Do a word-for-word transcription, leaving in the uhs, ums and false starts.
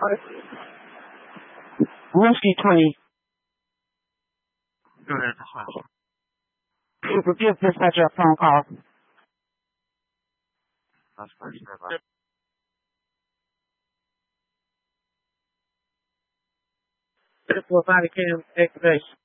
Whiskey twenty. Go ahead, dispatcher. Give dispatcher a phone call. Dispatcher. This was body cam activation.